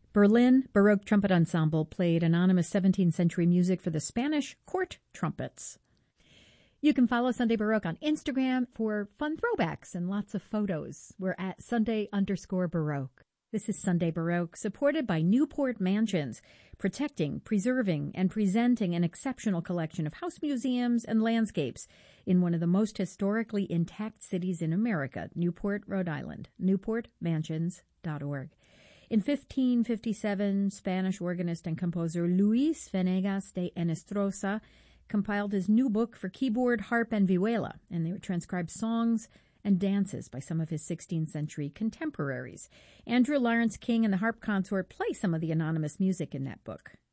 Berlin Baroque Trumpet Ensemble played anonymous 17th century music for the Spanish court trumpets. You can follow Sunday Baroque on Instagram for fun throwbacks and lots of photos. We're at Sunday_Baroque. This is Sunday Baroque, supported by Newport Mansions, protecting, preserving, and presenting an exceptional collection of house museums and landscapes in one of the most historically intact cities in America, Newport, Rhode Island, newportmansions.org. In 1557, Spanish organist and composer Luis Venegas de Enestrosa compiled his new book for keyboard, harp, and vihuela, and they were transcribed songs and dances by some of his 16th century contemporaries. Andrew Lawrence King and the harp consort play some of the anonymous music in that book.